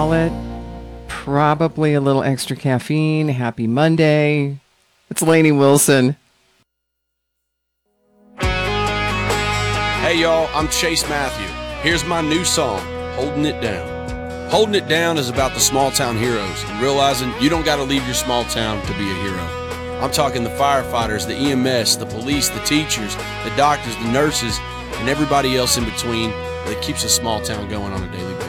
it. Probably a little extra caffeine. Happy Monday. It's Lainey Wilson. Hey y'all, I'm Chase Matthew. Here's my new song, Holding It Down. Holding It Down is about the small town heroes and realizing you don't got to leave your small town to be a hero. I'm talking the firefighters, the EMS, the police, the teachers, the doctors, the nurses, and everybody else in between that keeps a small town going on a daily basis.